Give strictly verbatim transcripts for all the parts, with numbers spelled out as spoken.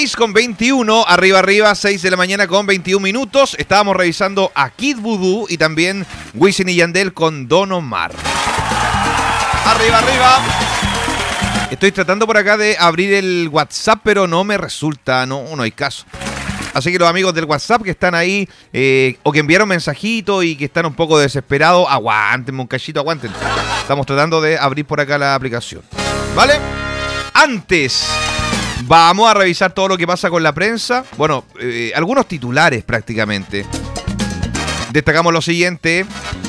seis con veintiuno, arriba arriba, seis de la mañana con veintiún minutos. Estábamos revisando a Kid Voodoo y también Wisin y Yandel con Don Omar. Arriba arriba. Estoy tratando por acá de abrir el WhatsApp, pero no me resulta, no, no hay caso. Así que los amigos del WhatsApp que están ahí, eh, o que enviaron mensajitos y que están un poco desesperados, aguántenme un cachito, aguanten. Estamos tratando de abrir por acá la aplicación. ¿Vale? Antes, vamos a revisar todo lo que pasa con la prensa. Bueno, eh, algunos titulares prácticamente. Destacamos lo siguiente.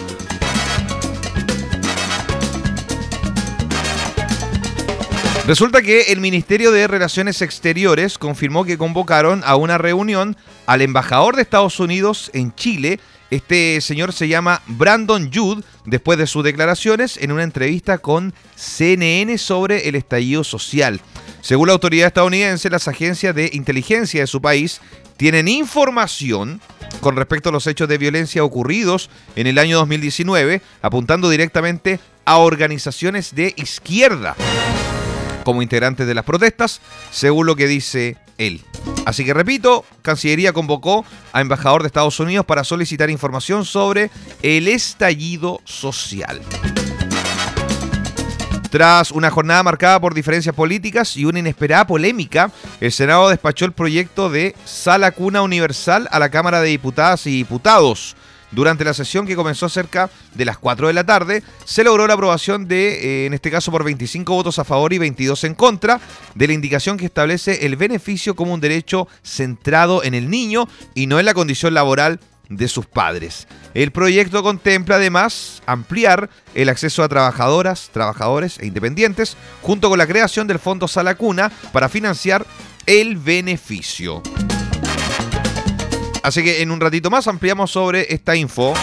Resulta que el Ministerio de Relaciones Exteriores confirmó que convocaron a una reunión al embajador de Estados Unidos en Chile. Este señor se llama Brandon Judd, después de sus declaraciones en una entrevista con C N N sobre el estallido social. Según la autoridad estadounidense, las agencias de inteligencia de su país tienen información con respecto a los hechos de violencia ocurridos en el año dos mil diecinueve, apuntando directamente a organizaciones de izquierda como integrantes de las protestas, según lo que dice él. Así que repito, Cancillería convocó a embajador de Estados Unidos para solicitar información sobre el estallido social. Tras una jornada marcada por diferencias políticas y una inesperada polémica, el Senado despachó el proyecto de Sala Cuna Universal a la Cámara de Diputadas y Diputados. Durante la sesión, que comenzó cerca de las cuatro de la tarde, se logró la aprobación de, eh, en este caso por veinticinco votos a favor y veintidós en contra, de la indicación que establece el beneficio como un derecho centrado en el niño y no en la condición laboral de sus padres. El proyecto contempla además ampliar el acceso a trabajadoras, trabajadores e independientes, junto con la creación del Fondo Sala Cuna para financiar el beneficio. Así que en un ratito más ampliamos sobre esta info.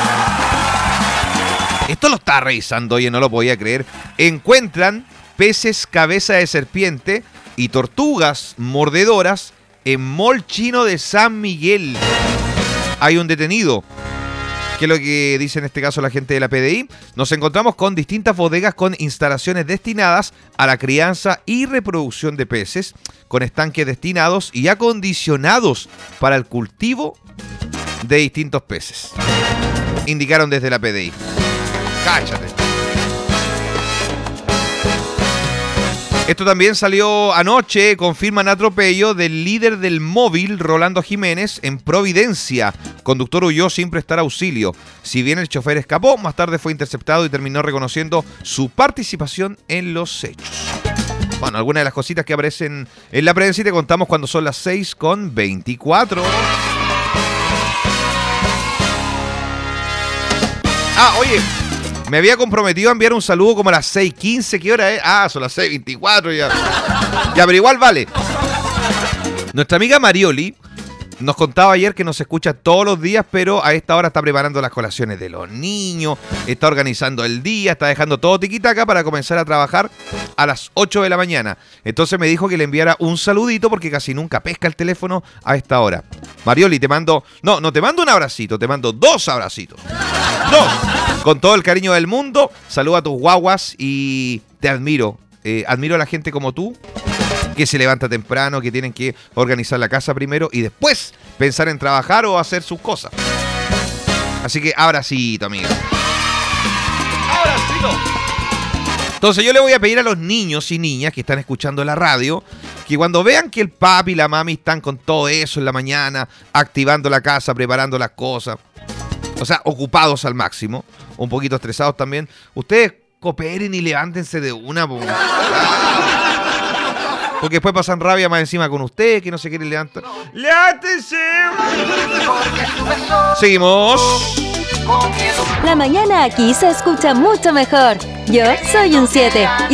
Esto lo estaba revisando, oye, no lo podía creer. Encuentran peces cabeza de serpiente y tortugas mordedoras en mall chino de San Miguel. Hay un detenido. ¿Qué es lo que dice en este caso la gente de la P D I? Nos encontramos con distintas bodegas con instalaciones destinadas a la crianza y reproducción de peces, con estanques destinados y acondicionados para el cultivo de distintos peces. Indicaron desde la P D I. Cállate. Esto también salió anoche, confirman atropello del líder del móvil, Rolando Jiménez, en Providencia. Conductor huyó sin prestar auxilio. Si bien el chofer escapó, más tarde fue interceptado y terminó reconociendo su participación en los hechos. Bueno, algunas de las cositas que aparecen en la prensa y te contamos cuando son las seis con veinticuatro. Ah, oye, me había comprometido a enviar un saludo como a las seis quince. ¿Qué hora es? Ah, son las seis veinticuatro ya. Ya, pero igual vale. Nuestra amiga Marioli nos contaba ayer que nos escucha todos los días, pero a esta hora está preparando las colaciones de los niños, está organizando el día, está dejando todo tiquitaca para comenzar a trabajar a las ocho de la mañana. Entonces me dijo que le enviara un saludito porque casi nunca pesca el teléfono a esta hora. Marioli, te mando... No, no te mando un abracito, te mando dos abracitos. ¡Dos! Con todo el cariño del mundo, saluda a tus guaguas y te admiro. Eh, admiro a la gente como tú, que se levanta temprano, que tienen que organizar la casa primero y después pensar en trabajar o hacer sus cosas. Así que abracito, amiga. ¡Abracito! Entonces yo le voy a pedir a los niños y niñas que están escuchando la radio que cuando vean que el papi y la mami están con todo eso en la mañana, activando la casa, preparando las cosas, o sea, ocupados al máximo, un poquito estresados también, ustedes cooperen y levántense de una, po. Porque después pasan rabia más encima con ustedes, que no se quieren levantar. ¡Levántense! Seguimos. La mañana aquí se escucha mucho mejor. Yo soy un siete.